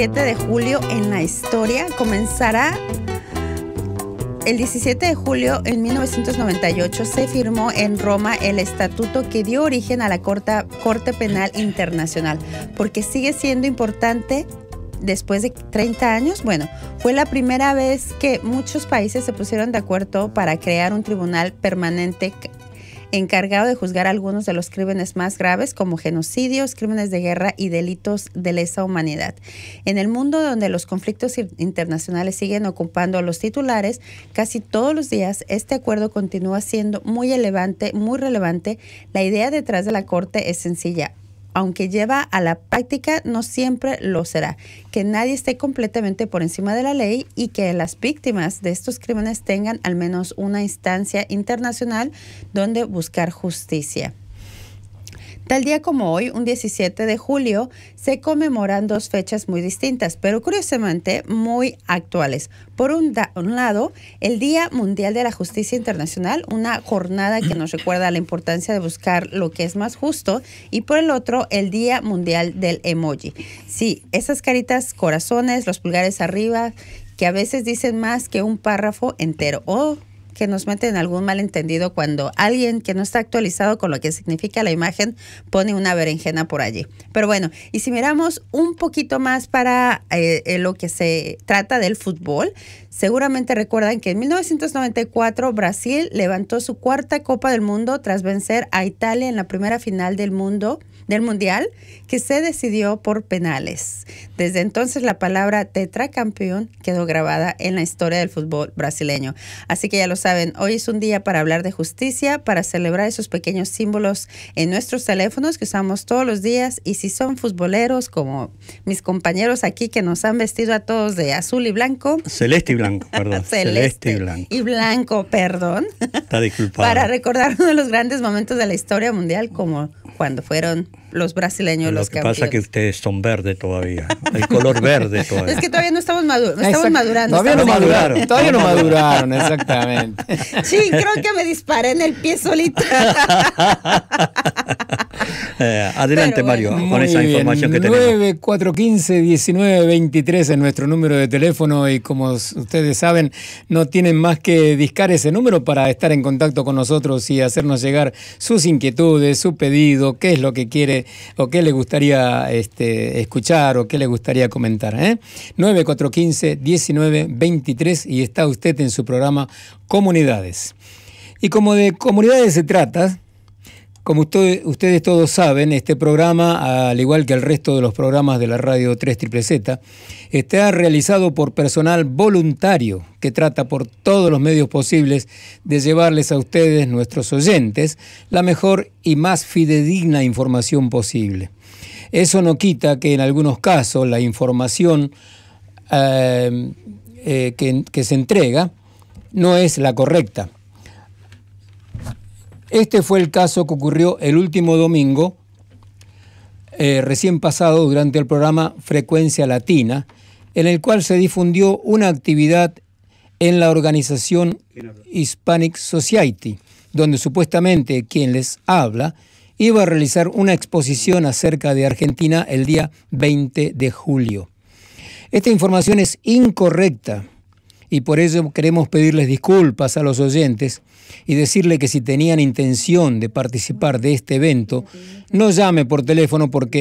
7 de julio en la historia comenzará. El 17 de julio en 1998 se firmó en Roma el estatuto que dio origen a la Corte Penal Internacional, porque sigue siendo importante después de 30 años. Bueno, fue la primera vez que muchos países se pusieron de acuerdo para crear un tribunal permanente encargado de juzgar algunos de los crímenes más graves como genocidios, crímenes de guerra y delitos de lesa humanidad. En el mundo donde los conflictos internacionales siguen ocupando a los titulares, casi todos los días este acuerdo continúa siendo muy relevante. La idea detrás de la Corte es sencilla, aunque lleva a la práctica, no siempre lo será. Que nadie esté completamente por encima de la ley y que las víctimas de estos crímenes tengan al menos una instancia internacional donde buscar justicia. Tal día como hoy, un 17 de julio, se conmemoran dos fechas muy distintas, pero curiosamente muy actuales. Por un lado, el Día Mundial de la Justicia Internacional, una jornada que nos recuerda la importancia de buscar lo que es más justo, y por el otro, el Día Mundial del Emoji. Sí, esas caritas, corazones, los pulgares arriba, que a veces dicen más que un párrafo entero, o que nos meten en algún malentendido cuando alguien que no está actualizado con lo que significa la imagen pone una berenjena por allí. Pero bueno, y si miramos un poquito más para lo que se trata del fútbol, seguramente recuerdan que en 1994 Brasil levantó su cuarta Copa del Mundo tras vencer a Italia en la primera final del Mundial, que se decidió por penales. Desde entonces la palabra tetracampeón quedó grabada en la historia del fútbol brasileño. Así que ya lo saben, hoy es un día para hablar de justicia, para celebrar esos pequeños símbolos en nuestros teléfonos que usamos todos los días, y si son futboleros como mis compañeros aquí que nos han vestido a todos de azul y blanco. Celeste y blanco, perdón. Celeste y blanco, perdón. Está disculpado. Para recordar uno de los grandes momentos de la historia mundial, como cuando fueron los brasileños los campeones. Lo que pasa es que ustedes son verde todavía, el color verde todavía. Es que todavía no estamos madurando. Todavía no maduraron, exactamente. Sí, creo que me disparé en el pie solita. Adelante, Mario, con esa información que tenemos. 9415-1923 es nuestro número de teléfono, y como ustedes saben, no tienen más que discar ese número para estar en contacto con nosotros y hacernos llegar sus inquietudes, su pedido, qué es lo que quiere o qué le gustaría escuchar o qué le gustaría comentar. 9415-1923, y está usted en su programa Comunidades. Y como de comunidades se trata, como ustedes todos saben, este programa, al igual que el resto de los programas de la radio 3ZZZ, está realizado por personal voluntario que trata por todos los medios posibles de llevarles a ustedes, nuestros oyentes, la mejor y más fidedigna información posible. Eso no quita que en algunos casos la información que se entrega no es la correcta. Este fue el caso que ocurrió el último domingo, recién pasado, durante el programa Frecuencia Latina, en el cual se difundió una actividad en la organización Hispanic Society, donde supuestamente quien les habla iba a realizar una exposición acerca de Argentina el día 20 de julio. Esta información es incorrecta, y por ello queremos pedirles disculpas a los oyentes y decirle que si tenían intención de participar de este evento, no llame por teléfono, porque